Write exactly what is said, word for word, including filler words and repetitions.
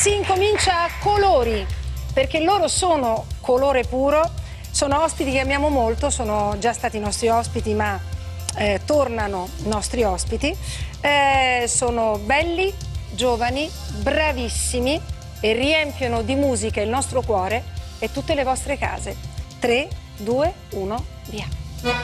Si incomincia a colori, perché loro sono colore puro, sono ospiti che amiamo molto, sono già stati nostri ospiti ma eh, tornano nostri ospiti, eh, sono belli, giovani, bravissimi e riempiono di musica il nostro cuore e tutte le vostre case. tre, due, uno, via!